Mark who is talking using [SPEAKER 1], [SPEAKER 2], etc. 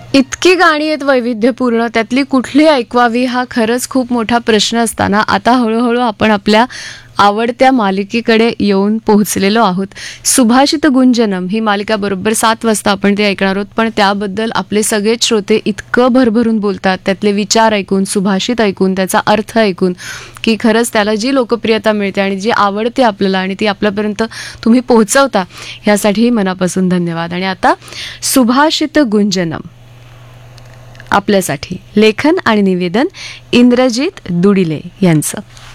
[SPEAKER 1] इतकी गाणी आहेत वैविध्यपूर्ण, त्यातली कुठली ऐकवावी हा खरंच खूप मोठा प्रश्न असताना आता हळूहळू आपण आपल्या आवडत्या मालिकेकडे येऊन पोहोचलेलो आहोत. सुभाषित गुंजनम ही मालिका बरोबर 7 वाजता आपण ते ऐकणार आहोत. पण त्याबद्दल आपले सगळे श्रोते इतकं भरभरून बोलतात, त्यातले विचार ऐकून, सुभाषित ऐकून, त्याचा अर्थ ऐकून, की खरंच त्याला जी लोकप्रियता मिळते आणि जी आवडते आपल्याला आणि ती आपल्यापर्यंत तुम्ही पोहोचवता, ह्यासाठीही मनापासून धन्यवाद. आणि आता सुभाषित गुंजनम आपल्यासाठी लेखन आणि निवेदन इंद्रजित दुडिले यांचं.